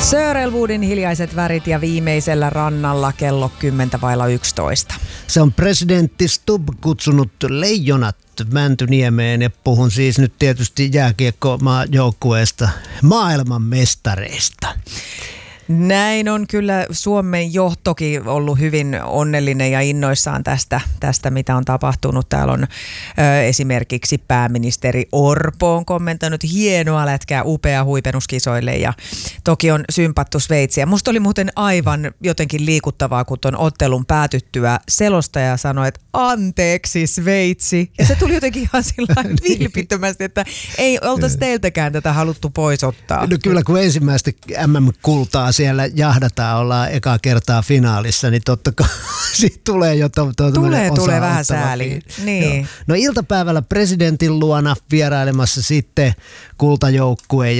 Sir Elwoodin Hiljaiset värit ja Viimeisellä rannalla kello 10:11. Se on presidentti Stubb kutsunut leijonat Mäntyniemeen ja puhun siis nyt tietysti jääkiekko-maajoukkueesta, maailmanmestareista. Näin on kyllä Suomen johtokin ollut hyvin onnellinen ja innoissaan tästä mitä on tapahtunut. Täällä on esimerkiksi pääministeri Orpo on kommentoinut hienoa lätkää, upea huipennus kisoille ja toki on sympattu Sveitsiä. Musta oli muuten aivan jotenkin liikuttavaa, kun ton ottelun päätyttyä selostaja sanoi, että anteeksi Sveitsi. Ja se tuli jotenkin ihan sillä vilpittömästi, että ei oltaisi teiltäkään tätä haluttu pois ottaa. No kyllä, kun ensimmäistä MM-kultaa siellä jahdataan, ollaan ekaa kertaa finaalissa, niin totta kai siitä tulee jo tulee vähän sääli. Niin. No iltapäivällä presidentin luona vierailemassa sitten kultajoukkue